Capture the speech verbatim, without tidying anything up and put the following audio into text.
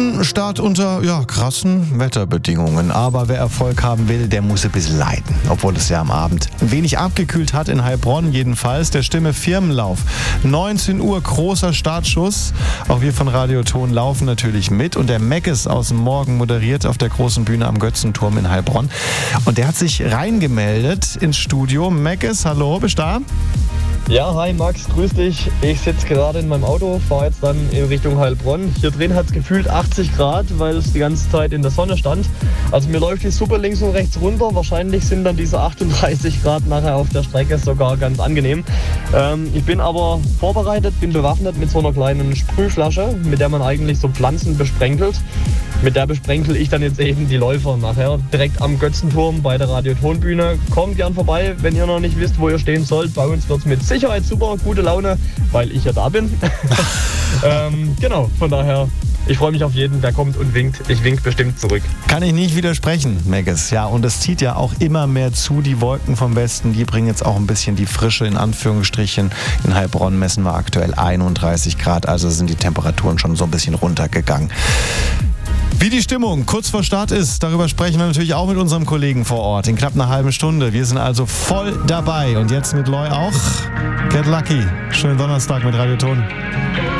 Wochenstart unter ja, krassen Wetterbedingungen. Aber wer Erfolg haben will, der muss ein bisschen leiden. Obwohl es ja am Abend ein wenig abgekühlt hat in Heilbronn jedenfalls. Der Stimme Firmenlauf. neunzehn Uhr, großer Startschuss. Auch wir von Radio Ton laufen natürlich mit. Und der Meckes aus dem Morgen moderiert auf der großen Bühne am Götzenturm in Heilbronn. Und der hat sich reingemeldet ins Studio. Meckes, hallo, bist du da? Ja, hi Max, grüß dich. Ich sitze gerade in meinem Auto, fahre jetzt dann in Richtung Heilbronn. Hier drin hat es gefühlt achtzig Grad, weil es die ganze Zeit in der Sonne stand. Also mir läuft die Suppe links und rechts runter. Wahrscheinlich sind dann diese achtunddreißig Grad nachher auf der Strecke sogar ganz angenehm. Ähm, ich bin aber vorbereitet, bin bewaffnet mit so einer kleinen Sprühflasche, mit der man eigentlich so Pflanzen besprenkelt. Mit der besprenkel ich dann jetzt eben die Läufer nachher direkt am Götzenturm bei der Radio-Ton-Bühne. Kommt gern vorbei, wenn ihr noch nicht wisst, wo ihr stehen sollt. Bei uns wird es mit Sicherheit super, gute Laune, weil ich ja da bin. ähm, genau, von daher, ich freue mich auf jeden, der kommt und winkt. Ich wink bestimmt zurück. Kann ich nicht widersprechen, Meckes. Ja, und es zieht ja auch immer mehr zu. Die Wolken vom Westen, die bringen jetzt auch ein bisschen die Frische, in Anführungsstrichen. In Heilbronn messen wir aktuell einunddreißig Grad, also sind die Temperaturen schon so ein bisschen runtergegangen. Wie die Stimmung kurz vor Start ist, darüber sprechen wir natürlich auch mit unserem Kollegen vor Ort in knapp einer halben Stunde. Wir sind also voll dabei und jetzt mit Loy auch. Get Lucky. Schönen Donnerstag mit Radio Ton.